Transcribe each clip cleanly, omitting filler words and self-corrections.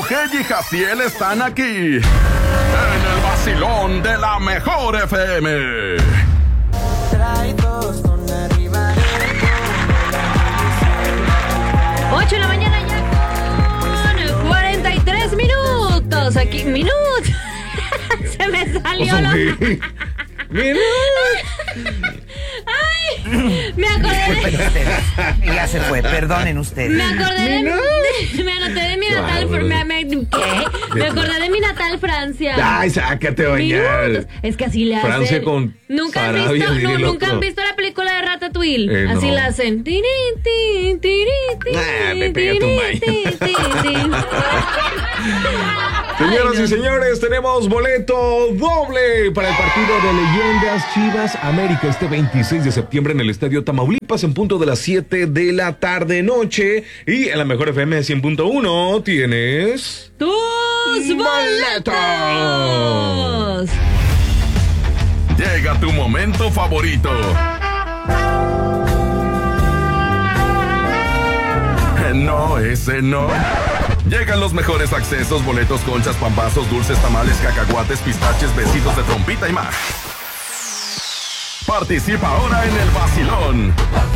Hey y Jaciel están aquí en el vacilón de la mejor FM. Traídos con arriba. 8 de la mañana ya con 43 minutos. Aquí, minutos. Se me salió lo... Ay, me acordé de... Ya se fue, perdonen ustedes. Me acordé de... Me anoté de mi natal... ¿Qué? Me acordé de mi natal Francia. Ay, sácate a bañar. Minutos. Es que así le hacen. Francia con ¿Nunca han Sarabia, visto, diría el nunca otro. han visto la película de Ratatouille? Así no. la hacen. Me pega tu maíz. Señoras y señores, tenemos boleto doble para el partido de Leyendas Chivas América este 26 de septiembre en el Estadio Tamaulipas en punto de las 7 de la tarde-noche. Y en la mejor FM 100.1 tienes... ¡Tus boletos! Llega tu momento favorito. No, ese no. Llegan los mejores accesos, boletos, conchas, pambazos, dulces, tamales, cacahuates, pistaches, besitos de trompita y más. Participa ahora en el vacilón.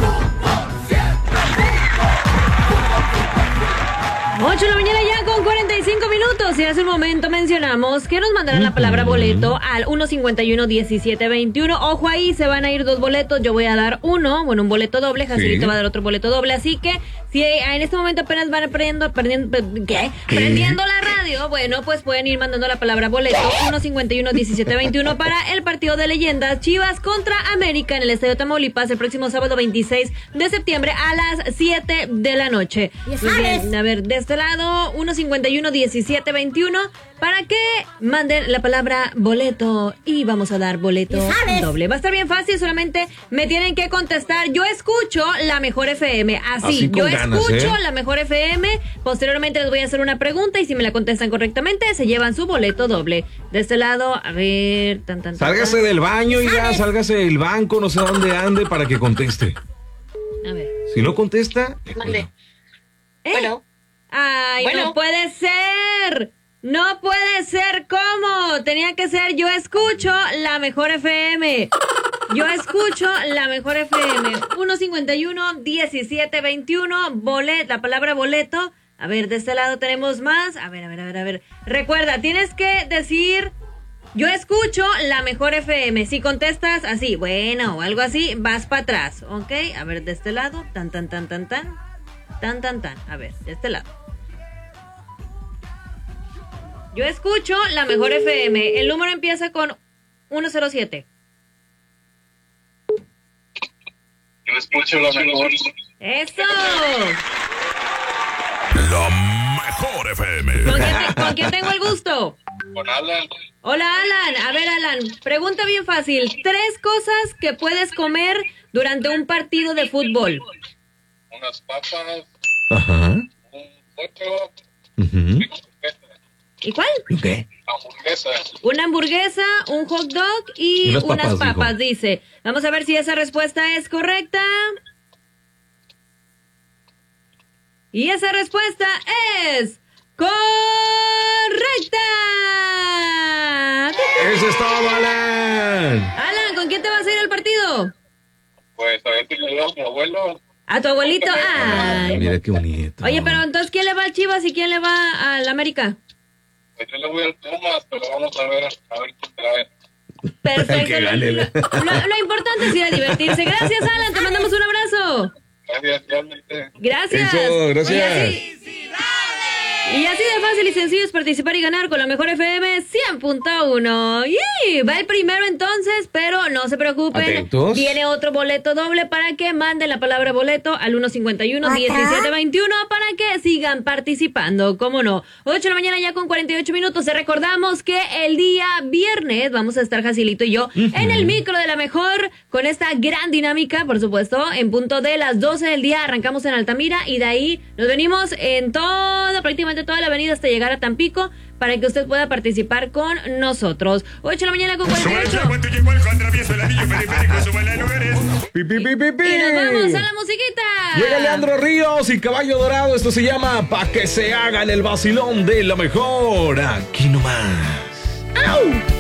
8 de la mañana ya con 45 minutos y hace un momento mencionamos que nos mandaron la palabra boleto al 151-1721. Ojo ahí, se van a ir 2 boletos, yo voy a dar uno, bueno, un boleto doble, Jacielito va a dar otro boleto doble, así que si en este momento apenas van prendiendo la radio, bueno, pues pueden ir mandando la palabra boleto 151-1721 para el partido de Leyendas Chivas contra América en el Estadio Tamaulipas el próximo sábado 26 de septiembre a las 7 de la noche. Bien, a ver, de este lado 151-1721 para que manden la palabra boleto y vamos a dar boleto doble. Va a estar bien fácil, solamente me tienen que contestar. Yo escucho la mejor FM, así yo escucho la mejor FM. Posteriormente les voy a hacer una pregunta y si me la contestan correctamente se llevan su boleto doble. De este lado, a ver, Sálgase del baño y ya, sálgase del banco, no sé dónde ande para que conteste. A ver. Si no contesta, Mande. Bueno. Ay, Bueno. no puede ser. No puede ser, ¿cómo? Tenía que ser yo escucho la mejor FM. Yo escucho la mejor FM. 151-1721, la palabra boleto. A ver, de este lado tenemos más. A ver. Recuerda, tienes que decir yo escucho la mejor FM. Si contestas así, bueno, o algo así, vas para atrás, ¿ok? A ver, de este lado, tan. A ver, de este lado. Yo escucho la mejor FM. El número empieza con 107. Yo escucho la mejor. ¡Eso! La mejor FM. ¿Con quién tengo el gusto? Con Alan. Hola, Alan. A ver, Alan, pregunta bien fácil. 3 cosas que puedes comer durante un partido de fútbol. Unas papas. Ajá. Un pollo. ¿Y cuál? ¿Qué? Hamburguesa. Una hamburguesa, un hot dog y Unas unas papas, papas, dice. Vamos a ver si esa respuesta es correcta. Y esa respuesta es correcta. ¡Eso es todo, Alan! Alan, ¿con quién te vas a ir al partido? Pues a ver si le digo a mi abuelo. A tu abuelito. Ay. Mira qué bonito. Oye, pero entonces, ¿quién le va al Chivas y quién le va al América? Pues yo le voy al Pumas, pero vamos a ver quién trae. Perfecto. Que gane. Lo importante es ir a divertirse. Gracias, Alan. Te mandamos un abrazo. Gracias, igualmente. Gracias. Eso, gracias. Y así de fácil y sencillo es participar y ganar con la mejor FM 100.1. ¡Y! Va el primero entonces, pero no se preocupen. Atentos. Viene otro boleto doble para que manden la palabra boleto al 151-1721 para que sigan participando. ¿Cómo no? 8 de la mañana ya con 48 minutos. Te recordamos que el día viernes vamos a estar Jacilito y yo en el micro de la mejor con esta gran dinámica, por supuesto, en punto de las 12 del día arrancamos en Altamira y de ahí nos venimos en prácticamente absolutamente toda la avenida hasta llegar a Tampico para que usted pueda participar con nosotros. 8 de la mañana con 48. Pi, pi, pi, pi, pi. Y nos vamos a la musiquita. Llega Leandro Ríos y Caballo Dorado. Esto se llama Pa' que se hagan el vacilón de la mejor. Aquí nomás. ¡Au!